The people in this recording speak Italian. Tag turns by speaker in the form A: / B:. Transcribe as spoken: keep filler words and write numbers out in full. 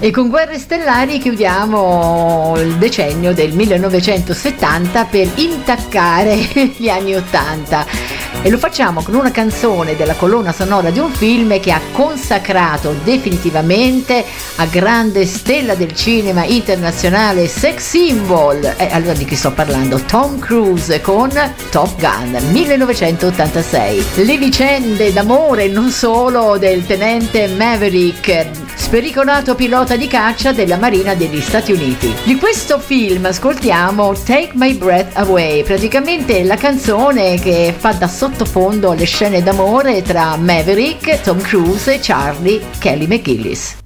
A: E con Guerre Stellari chiudiamo il decennio del millenovecentosettanta per intaccare gli anni ottanta. E lo facciamo con una canzone della colonna sonora di un film che ha consacrato definitivamente a grande stella del cinema internazionale, sex symbol. E allora di chi sto parlando? Tom Cruise con Top Gun millenovecentottantasei. Le vicende d'amore non solo del tenente Maverick, spericolato pilota di caccia della Marina degli Stati Uniti. Di questo film ascoltiamo Take My Breath Away, praticamente la canzone che fa da sottofondo alle scene d'amore tra Maverick, Tom Cruise e Charlie Kelly McGillis.